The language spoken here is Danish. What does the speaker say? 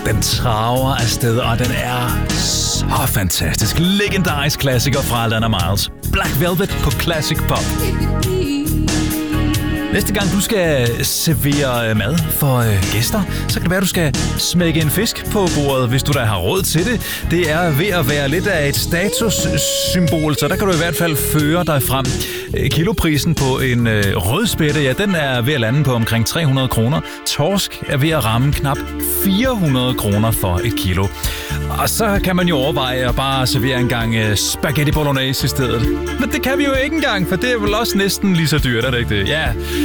Den traver afsted, og den er så fantastisk. Legendarisk klassiker fra Alana Miles. Black Velvet på Classic Pop. Næste gang du skal servere mad for gæster, så kan det være, at du skal smække en fisk på bordet, hvis du da har råd til det. Det er ved at være lidt af et statussymbol, så der kan du i hvert fald føre dig frem. Kiloprisen på en rødspætte, ja, den er ved at lande på omkring 300 kroner. Torsk er ved at ramme knap 400 kroner for et kilo. Og så kan man jo overveje at bare servere en gang spaghetti bolognese i stedet. Men det kan vi jo ikke engang, for det er vel også næsten lige så dyrt, er det ikke det? Ja,